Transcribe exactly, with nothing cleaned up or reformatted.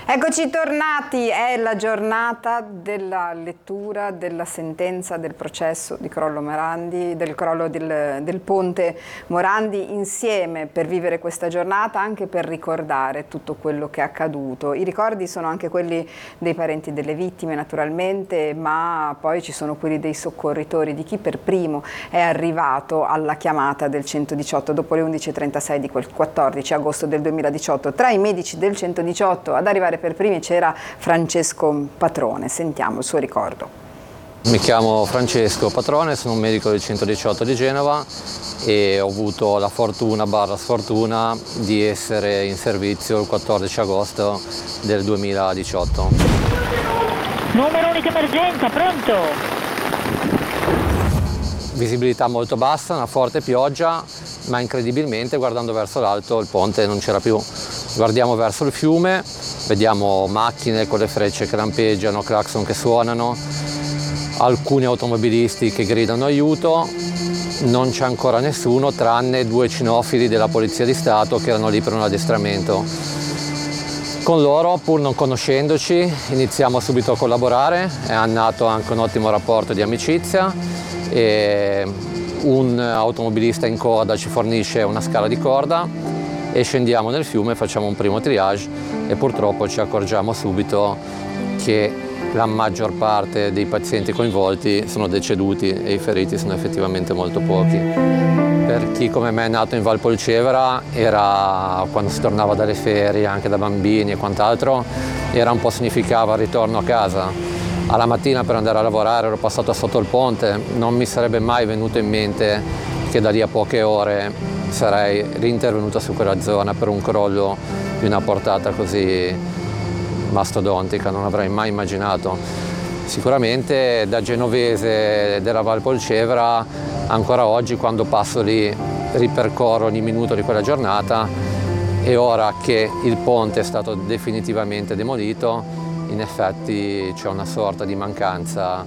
Eccoci tornati, è la giornata della lettura della sentenza del processo di crollo Morandi, del crollo del, del ponte Morandi, insieme per vivere questa giornata, anche per ricordare tutto quello che è accaduto. I ricordi sono anche quelli dei parenti delle vittime naturalmente, ma poi ci sono quelli dei soccorritori, di chi per primo è arrivato alla chiamata del centodiciotto dopo le undici e trentasei di quel quattordici agosto del duemiladiciotto. Tra i medici del centodiciotto ad arrivare per primi c'era Francesco Patrone. Sentiamo il suo ricordo. Mi chiamo Francesco Patrone, sono un medico del centodiciotto di Genova e ho avuto la fortuna barra sfortuna di essere in servizio il quattordici agosto del duemiladiciotto. Numero unico emergenza, pronto? Visibilità molto bassa, una forte pioggia, ma incredibilmente guardando verso l'alto il ponte non c'era più. Guardiamo verso il fiume, vediamo macchine con le frecce che lampeggiano, clacson che suonano, alcuni automobilisti che gridano aiuto, non c'è ancora nessuno tranne due cinofili della Polizia di Stato che erano lì per un addestramento. Con loro, pur non conoscendoci, iniziamo subito a collaborare, è nato anche un ottimo rapporto di amicizia e un automobilista in coda ci fornisce una scala di corda e scendiamo nel fiume, facciamo un primo triage e purtroppo ci accorgiamo subito che la maggior parte dei pazienti coinvolti sono deceduti e i feriti sono effettivamente molto pochi. Per chi come me è nato in Val Polcevera, era, quando si tornava dalle ferie, anche da bambini e quant'altro, era un po' significava il ritorno a casa. Alla mattina per andare a lavorare ero passato sotto il ponte, non mi sarebbe mai venuto in mente che da lì a poche ore sarei rintervenuto su quella zona per un crollo di una portata così mastodontica, non avrei mai immaginato. Sicuramente da genovese della Val Polcevera, ancora oggi quando passo lì ripercorro ogni minuto di quella giornata e ora che il ponte è stato definitivamente demolito, in effetti c'è una sorta di mancanza